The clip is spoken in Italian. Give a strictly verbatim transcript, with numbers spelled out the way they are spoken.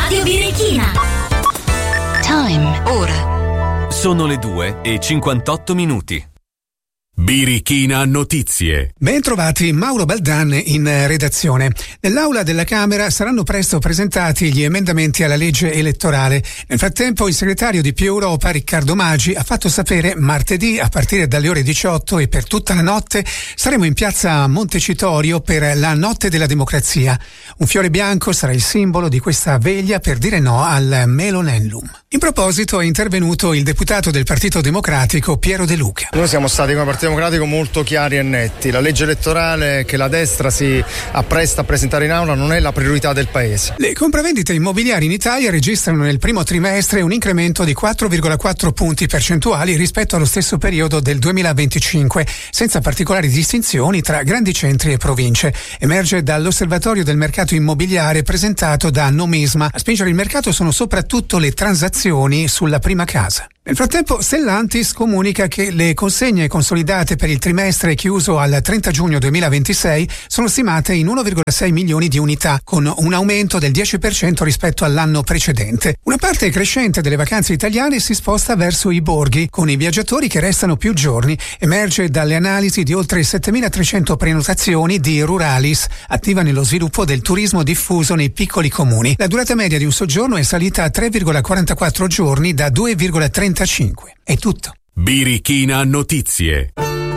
Radio Birichina. Time. Ora. Sono le due e cinquantotto minuti. Birichina Notizie. Ben trovati, Mauro Baldan in redazione. Nell'aula della Camera saranno presto presentati gli emendamenti alla legge elettorale. Nel frattempo il segretario di Più Europa, Riccardo Maggi, ha fatto sapere martedì a partire dalle ore diciotto e per tutta la notte saremo in piazza Montecitorio per la Notte della Democrazia. Un fiore bianco sarà il simbolo di questa veglia per dire no al Melonellum. In proposito è intervenuto il deputato del Partito Democratico Piero De Luca. Noi siamo stati come Partito Democratico molto chiari e netti. La legge elettorale che la destra si appresta a presentare in aula non è la priorità del paese. Le compravendite immobiliari in Italia registrano nel primo trimestre un incremento di quattro virgola quattro punti percentuali rispetto allo stesso periodo del duemilaventicinque, senza particolari distinzioni tra grandi centri e province. Emerge dall'osservatorio del mercato immobiliare presentato da Nomisma. A spingere il mercato sono soprattutto le transazioni sulla prima casa. Nel frattempo Stellantis comunica che le consegne consolidate per il trimestre chiuso al trenta giugno duemilaventisei sono stimate in uno virgola sei milioni di unità, con un aumento del dieci per cento rispetto all'anno precedente. Una parte crescente delle vacanze italiane si sposta verso i borghi, con i viaggiatori che restano più giorni. Emerge dalle analisi di oltre settemilatrecento prenotazioni di Ruralis, attiva nello sviluppo del turismo diffuso nei piccoli comuni. La durata media di un soggiorno è salita a tre virgola quarantaquattro giorni da due virgola trentacinque. È tutto. Birichina Notizie.